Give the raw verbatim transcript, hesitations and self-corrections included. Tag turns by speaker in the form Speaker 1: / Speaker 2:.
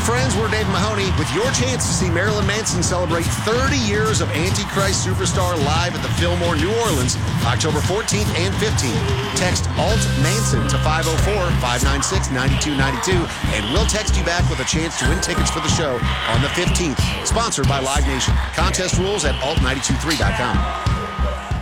Speaker 1: friends, we're Dave Mahoney with your chance to see Marilyn Manson celebrate thirty years of Antichrist Superstar live at the Fillmore, New Orleans, October fourteenth and fifteenth. Text Alt Manson to five oh four, five nine six, nine two nine two, and we'll text you back with a chance to win tickets for the show on the fifteenth. Sponsored by Live Nation. Contest rules at alt nine two three dot com.